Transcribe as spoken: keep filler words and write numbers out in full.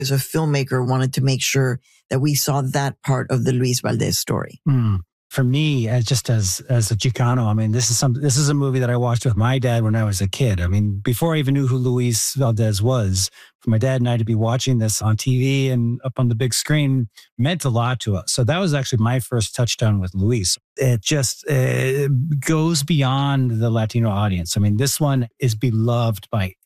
as a filmmaker, wanted to make sure that we saw that part of the Luis Valdez story? Mm. For me, as just as as a Chicano, I mean, this is some this is a movie that I watched with my dad when I was a kid. I mean, before I even knew who Luis Valdez was, for my dad and I to be watching this on T V and up on the big screen meant a lot to us. So that was actually my first touchdown with Luis. It just uh, goes beyond the Latino audience. I mean, this one is beloved by